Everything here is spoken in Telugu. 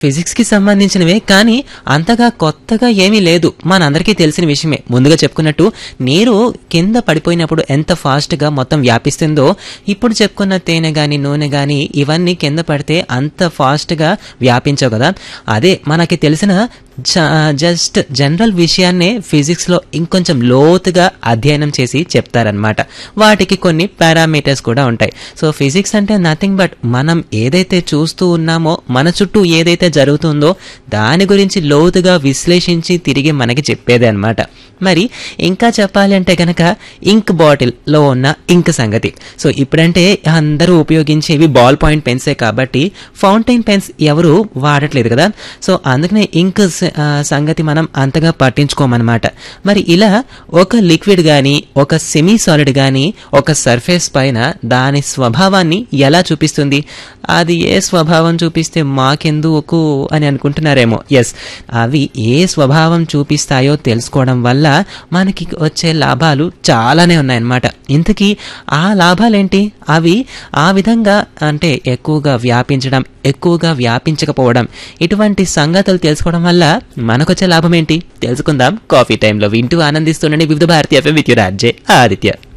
ఫిజిక్స్‌కి సంబంధించినవే. కానీ అంతగా కొత్తగా ఏమీ లేదు. మనందరికీ తెలిసిన విషయమే. ముందుగా చెప్పుకున్నట్టు నీరు కింద పడిపోయినప్పుడు ఎంత ఫాస్ట్‌గా మొత్తం వ్యాపిస్తుందో, ఇప్పుడు చెప్పుకున్న తేనె గాని, నూనె గాని ఇవన్నీ కింద పడితే అంత ఫాస్ట్‌గా వ్యాపించవు కదా! అదే మనకి తెలిసిన జస్ట్ జనరల్ విషయాన్నే ఫిజిక్స్‌లో ఇంకొంచెం లోతుగా అధ్యయనం చేసి చెప్తారనమాట. వాటికి కొన్ని పారామీటర్స్ కూడా ఉంటాయి. సో ఫిజిక్స్ అంటే నథింగ్ బట్ మనం ఏదైతే చూస్తూ ఉన్నామో, మన చుట్టూ ఏదైతే జరుగుతుందో దాని గురించి లోతుగా విశ్లేషించి తిరిగి మనకి చెప్పేదే అనమాట. మరి ఇంకా చెప్పాలి అంటే కనుక ఇంక్ బాటిల్లో ఉన్న ఇంక్ సంగతి. సో ఇప్పుడంటే అందరూ ఉపయోగించేవి బాల్ పాయింట్ పెన్సే కాబట్టి ఫౌంటైన్ పెన్స్ ఎవరు వాడట్లేదు కదా. సో అందుకనే ఇంక్ సంగతి మనం అంతగా పట్టించుకోమన్నమాట. మరి ఇలా ఒక లిక్విడ్ గాని, ఒక సెమీ సాలిడ్ గాని ఒక సర్ఫేస్ పైన దాని స్వభావాన్ని ఎలా చూపిస్తుంది? అది ఏ స్వభావం చూపిస్తే మాకెందుకు అని అనుకుంటున్నారేమో. ఎస్, అవి ఏ స్వభావం చూపిస్తాయో తెలుసుకోవడం వల్ల మనకి వచ్చే లాభాలు చాలానే ఉన్నాయన్నమాట. ఇంతకీ ఆ లాభాలేంటి? అవి ఆ విధంగా అంటే ఎక్కువగా వ్యాపించడం, ఎక్కువగా వ్యాపించకపోవడం, ఇటువంటి సంగతులు తెలుసుకోవడం వల్ల మనకొచ్చే లాభం ఏంటి తెలుసుకుందాం కాఫీ టైంలో. వింటూ ఆనందిస్తుండండి వివిధ భారతీయ FM with your RJ Aditya.